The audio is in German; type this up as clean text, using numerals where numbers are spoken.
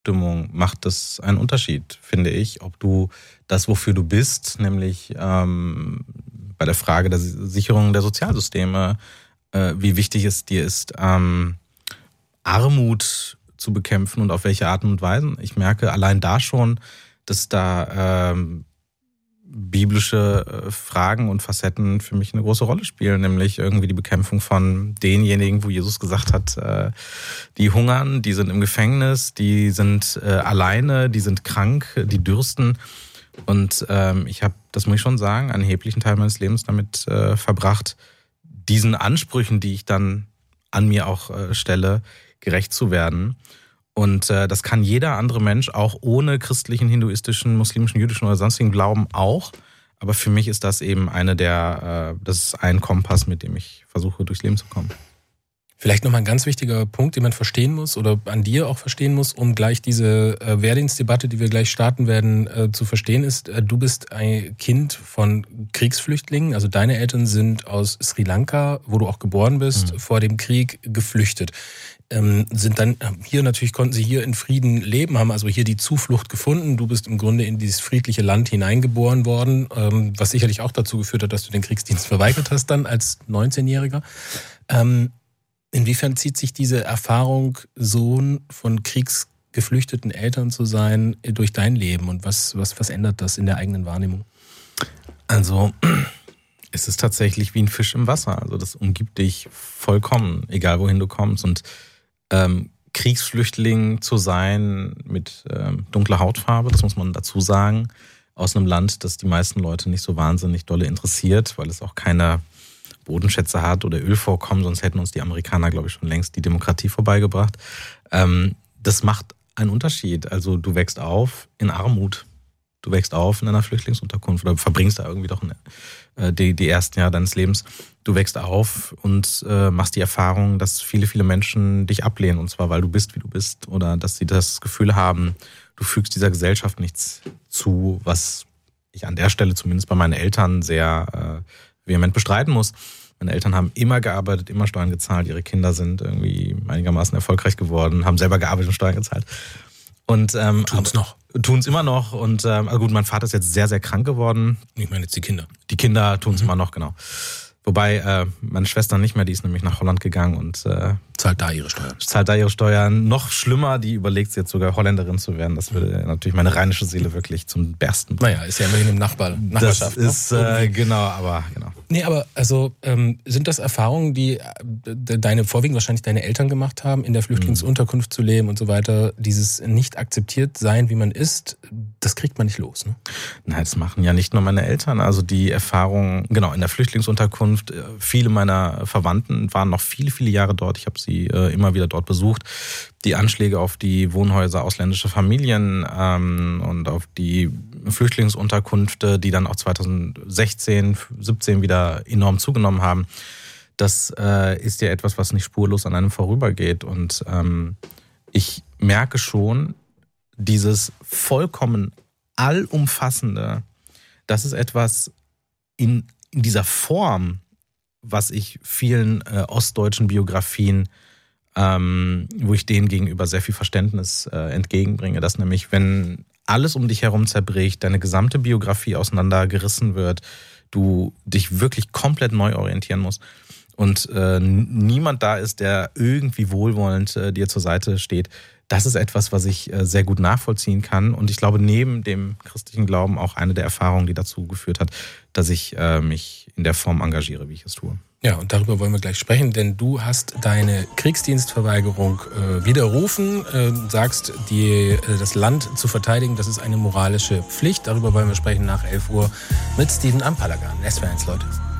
Stimmung macht das einen Unterschied, finde ich, ob du das, wofür du bist, nämlich bei der Frage der Sicherung der Sozialsysteme, wie wichtig es dir ist, Armut zu bekämpfen und auf welche Art und Weise. Ich merke allein da schon, dass da biblische Fragen und Facetten für mich eine große Rolle spielen, nämlich irgendwie die Bekämpfung von denjenigen, wo Jesus gesagt hat, die hungern, die sind im Gefängnis, die sind alleine, die sind krank, die dürsten. Und ich habe, das muss ich schon sagen, einen erheblichen Teil meines Lebens damit verbracht, diesen Ansprüchen, die ich dann an mir auch stelle, gerecht zu werden. Und das kann jeder andere Mensch auch ohne christlichen, hinduistischen, muslimischen, jüdischen oder sonstigen Glauben auch. Aber für mich ist das eben das ist ein Kompass, mit dem ich versuche, durchs Leben zu kommen. Vielleicht nochmal ein ganz wichtiger Punkt, den man verstehen muss oder an dir auch verstehen muss, um gleich diese Wehrdienstdebatte, die wir gleich starten werden, zu verstehen, ist, du bist ein Kind von Kriegsflüchtlingen. Also deine Eltern sind aus Sri Lanka, wo du auch geboren bist, vor dem Krieg geflüchtet. Sind dann hier natürlich, konnten sie hier in Frieden leben, haben also hier die Zuflucht gefunden. Du bist im Grunde in dieses friedliche Land hineingeboren worden, was sicherlich auch dazu geführt hat, dass du den Kriegsdienst verweigert hast dann als 19-Jähriger. Inwiefern zieht sich diese Erfahrung, Sohn von kriegsgeflüchteten Eltern zu sein, durch dein Leben und was ändert das in der eigenen Wahrnehmung? Also es ist tatsächlich wie ein Fisch im Wasser. Also das umgibt dich vollkommen, egal wohin du kommst. Und Kriegsflüchtling zu sein mit dunkler Hautfarbe, das muss man dazu sagen, aus einem Land, das die meisten Leute nicht so wahnsinnig dolle interessiert, weil es auch keine Bodenschätze hat oder Ölvorkommen, sonst hätten uns die Amerikaner, glaube ich, schon längst die Demokratie vorbeigebracht. Das macht einen Unterschied. Also du wächst auf in Armut. Du wächst auf in einer Flüchtlingsunterkunft oder verbringst da irgendwie doch die ersten Jahre deines Lebens. Du wächst auf und machst die Erfahrung, dass viele, viele Menschen dich ablehnen. Und zwar, weil du bist, wie du bist. Oder dass sie das Gefühl haben, du fügst dieser Gesellschaft nichts zu, was ich an der Stelle zumindest bei meinen Eltern sehr vehement bestreiten muss. Meine Eltern haben immer gearbeitet, immer Steuern gezahlt. Ihre Kinder sind irgendwie einigermaßen erfolgreich geworden, haben selber gearbeitet und Steuern gezahlt. Und tun's immer noch. Und also gut, mein Vater ist jetzt sehr, sehr krank geworden. Ich meine jetzt die Kinder. Die Kinder tun's immer noch, genau. Wobei meine Schwester nicht mehr, die ist nämlich nach Holland gegangen und zahlt da ihre Steuern. Noch schlimmer, die überlegt jetzt sogar Holländerin zu werden. Das würde natürlich meine rheinische Seele wirklich zum Bersten bringen. Naja, ist ja immerhin im Nachbarschaft. Das ist, genau. Nee, aber also sind das Erfahrungen, die vorwiegend wahrscheinlich deine Eltern gemacht haben, in der Flüchtlingsunterkunft zu leben und so weiter, dieses nicht akzeptiert sein, wie man ist, das kriegt man nicht los, ne? Nein, das machen ja nicht nur meine Eltern. Also die Erfahrung, genau, in der Flüchtlingsunterkunft, viele meiner Verwandten waren noch viele, viele Jahre dort. Ich habe sie immer wieder dort besucht. Die Anschläge auf die Wohnhäuser ausländischer Familien und auf die Flüchtlingsunterkünfte, die dann auch 2016, 17 wieder enorm zugenommen haben, das ist ja etwas, was nicht spurlos an einem vorübergeht. Und ich merke schon, dieses vollkommen allumfassende, das ist etwas in dieser Form, was ich vielen ostdeutschen Biografien, wo ich denen gegenüber sehr viel Verständnis entgegenbringe, dass nämlich, wenn alles um dich herum zerbricht, deine gesamte Biografie auseinandergerissen wird, du dich wirklich komplett neu orientieren musst und niemand da ist, der irgendwie wohlwollend dir zur Seite steht. Das ist etwas, was ich sehr gut nachvollziehen kann. Und ich glaube, neben dem christlichen Glauben auch eine der Erfahrungen, die dazu geführt hat, dass ich mich in der Form engagiere, wie ich es tue. Ja, und darüber wollen wir gleich sprechen, denn du hast deine Kriegsdienstverweigerung widerrufen, sagst, das Land zu verteidigen, das ist eine moralische Pflicht. Darüber wollen wir sprechen nach 11 Uhr mit Steven Ampalagan. SWR1, Leute.